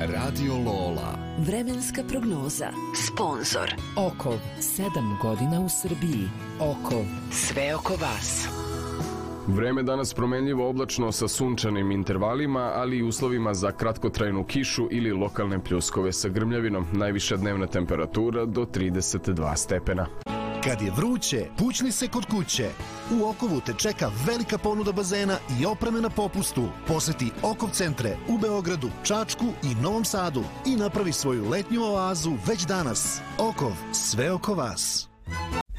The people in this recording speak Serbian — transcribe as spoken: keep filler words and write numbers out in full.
Radio Lola. Vremenska prognoza. Sponzor Okov, sedam godina u Srbiji. Okov, sve oko vas. Vreme danas promenljivo oblačno sa sunčanim intervalima, ali i uslovima za kratkotrajnu kišu ili lokalne pljuskove sa grmljavinom. Najviša dnevna temperatura do trideset dva stepena. Kad je vruće, pućni se kod kuće. U Okovu te čeka velika ponuda bazena i opreme na popustu. Poseti Okov centre u Beogradu, Čačku i Novom Sadu i napravi svoju letnju oazu već danas. Okov, sve oko vas.